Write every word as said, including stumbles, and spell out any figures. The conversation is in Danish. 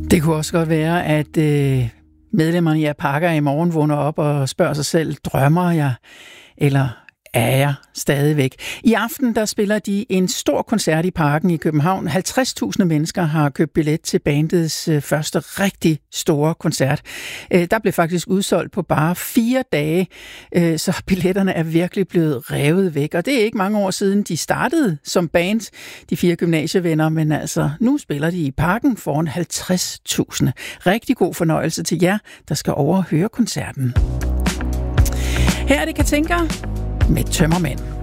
Det kunne også godt være, at øh, medlemmerne i Apaga i morgen vågner op og spørger sig selv, drømmer jeg, eller er jeg stadigvæk? I aften der spiller de en stor koncert i Parken i København. halvtreds tusind mennesker har købt billet til bandets øh, første rigtig store koncert. Øh, der blev faktisk udsolgt på bare fire dage, øh, så billetterne er virkelig blevet revet væk. Og det er ikke mange år siden, de startede som band, de fire gymnasievenner, men altså nu spiller de i Parken foran halvtreds tusind. Rigtig god fornøjelse til jer, der skal over og høre koncerten. Her er det Katinka med Tømmermænd.